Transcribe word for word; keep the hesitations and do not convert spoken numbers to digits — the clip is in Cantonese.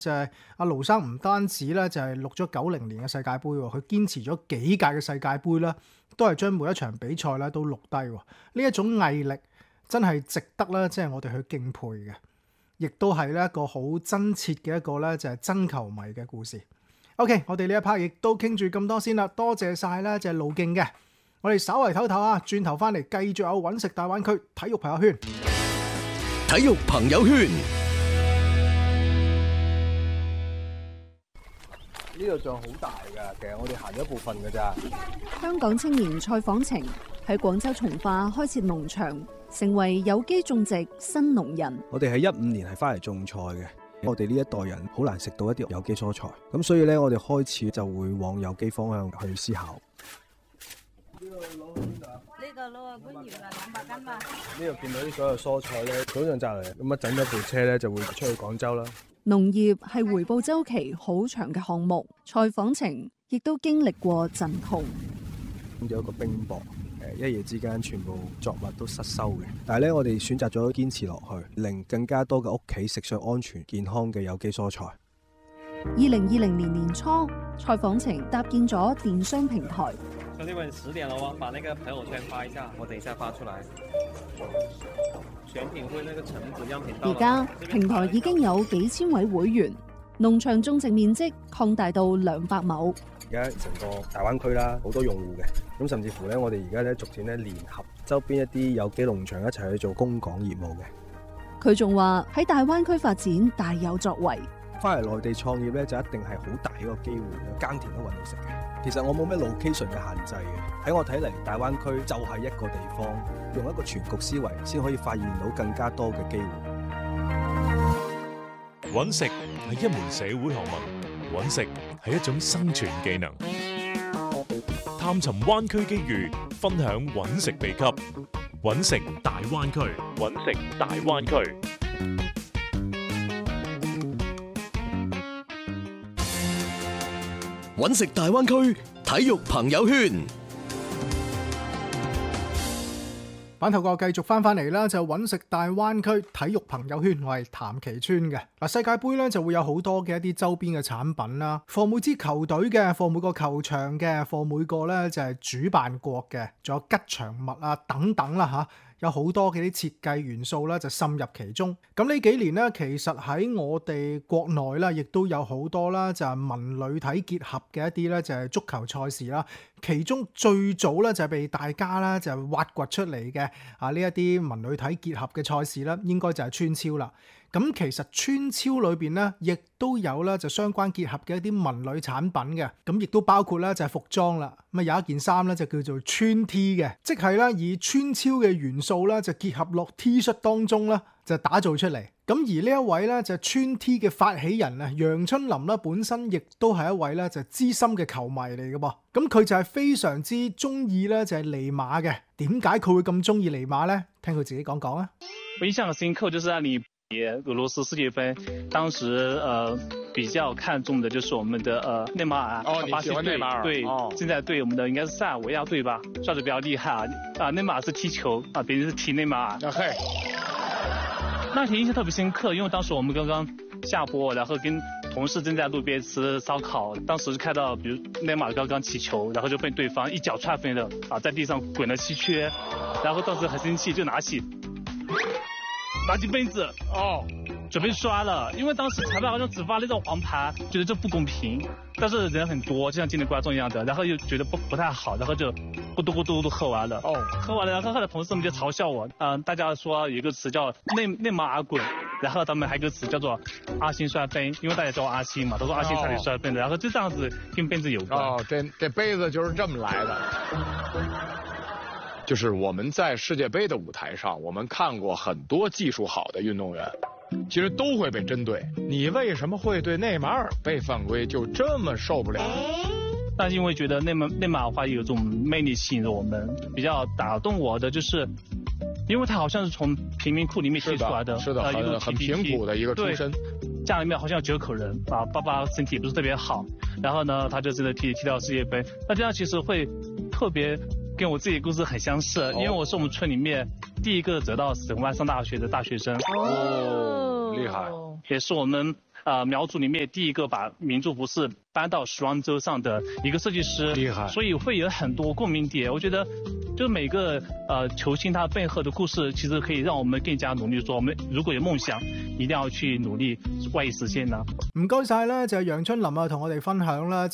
就係阿盧生唔單止咧就係錄咗九零年嘅世界盃，佢堅持咗幾屆嘅世界盃啦，都係將每一場比賽咧都錄低。呢一種毅力真係值得咧，即係我哋去敬佩嘅，亦都係咧一個好真切嘅一個咧就係真球迷嘅故事。OK， 我哋呢一 part 亦都傾住咁多先啦，多謝晒咧就係路徑嘅，我哋稍為唞唞啊，轉頭翻嚟繼續有揾食大灣區體育朋友圈。 體育朋友圈。 呢度仲好大㗎，其實我哋行咗一部分㗎咋。 香港青年蔡訪程喺廣州從化開設農場，成為有機種植新農人。 我哋喺一五年係翻嚟種菜嘅，我哋呢一代人好難食到一啲有機蔬菜，咁所以咧我哋開始就會往有機方向去思考。 呢個攞啊官員啊兩百斤嘛。 呢度見到啲所有蔬菜咧，早上摘嚟，咁啊整咗部車咧就會出去廣州啦。 農業係回報周期好長嘅項目，蔡訪程亦都經歷過陣痛。 有一個冰雹，誒一夜之間全部作物都失收嘅。但係咧，我哋選擇咗堅持落去，令更加多嘅屋企食上安全健康嘅有機蔬菜。 二零二零年年初，蔡訪程搭建咗電商平台。 兄弟們，十點了喎，把那個朋友圈發一下，我等一下發出來。選品會那個橙子樣品到。 而家平台已經有幾千位會員，農場種植面積擴大到兩百畝。 而家成個大灣區啦，好多用戶嘅，咁甚至乎咧，我哋而家咧逐漸咧聯合周邊一啲有機農場一齊去做供港業務嘅。 佢仲話喺大灣區發展大有作為。 翻嚟內地創業咧，就一定係好大一個機會，耕田都揾到食嘅。其實我冇咩 location 嘅限制嘅，喺我睇嚟，大灣區就係一個地方，用一個全局思維，先可以發現到更加多嘅機會。 揾食係一門社會學問，揾食係一種生存技能。探尋灣區機遇，分享揾食秘笈。揾食大灣區，揾食大灣區。 揾食大灣區體育朋友圈。 版頭個繼續翻翻嚟啦，就揾食大灣區體育朋友圈，我係譚其川嘅。嗱，世界盃咧就會有好多嘅一啲周邊嘅產品啦，放每支球隊嘅，放每個球場嘅，放每個咧就係主辦國嘅，仲有吉祥物啊等等啦嚇。有好多嘅啲設計元素啦，就滲入其中。咁呢幾年咧，其實喺我哋國內啦，亦都有好多啦，就係文旅體結合嘅一啲咧，就係足球賽事啦。其中最早咧就係被大家咧就係挖掘出嚟嘅啊呢一啲文旅體結合嘅賽事啦，應該就係村超啦。咁其實村超裏邊咧，亦都有咧就相關結合嘅一啲文旅產品嘅，咁亦都包括咧就係服裝啦。咁啊有一件衫咧就叫做村 T 嘅，即係咧以村超嘅元素咧就結合落 T 恤當中啦，就打造出嚟。咁而呢一位咧就村 T 嘅發起人啊，楊春林啦，本身亦都係一位咧就資深嘅球迷嚟嘅噃。咁佢就係非常之中意咧就係尼馬嘅。點解佢會咁中意尼馬咧？聽佢自己講講啊。 我印象深刻就是喺你俄羅斯世界盃，當時呃比較看重的就是我們的呃內馬爾。 哦，你喜歡內馬爾？ 對， 哦、 現在對我們的應該是塞爾維亞隊吧，刷得比較厲害啊。啊，內馬爾是踢球啊，別人是踢內馬爾。 啊嘿， 那天印象特別深刻，因為當時我們剛剛下播，然後跟同事正在路邊吃燒烤，當時看到比如內馬爾剛剛起球，然後就被對方一腳踹飛了啊，在地上滾了七圈，然後當時很生氣，就拿起。拿起杯子哦，準備刷了，因為當時裁判好像只發了一張黃牌，覺得這不公平，但是人很多，就像今天觀眾一樣的，然後又覺得不不太好，然後就咕嘟咕嘟都喝完了。哦，喝完了，然後後來同事們就嘲笑我，嗯、呃，大家說有一個詞叫內內馬爾滾，然後他們還有一個詞叫做阿星摔杯，因為大家叫我阿星嘛，都說阿星差點摔杯的，然後就這樣子跟杯子有關。 哦，這這杯子就是這麼來的。就是我們在世界杯的舞台上，我們看過很多技術好的運動員，其實都會被針對。你為什麼會對內馬爾被犯規就這麼受不了？ 但因為覺得內馬內馬爾話有種魅力吸引着我們，比較打動我的就是，因為他好像是從貧民窟裏面踢出來的， 是的，是的，很很貧苦的一個出身。 家裏面好像有九口人啊，爸爸身體不是特別好，然後呢，他就真的踢踢到世界杯。那這樣其實會特別。跟我自己故事很相似，因為我是我們村裏面第一個得到省外上大學的大學生。 哦，厲害！ 也是我們呃苗族里面第一个把民族服饰搬到时装周上的一个设计师， 厉害， 所以会有很多共鸣点。我觉得，就每个呃球星他背后的故事，其实可以让我们更加努力做。我们如果有梦想，一定要去努力，为实现呢。 唔該晒啦，就係楊春林啊，同我哋分享啦。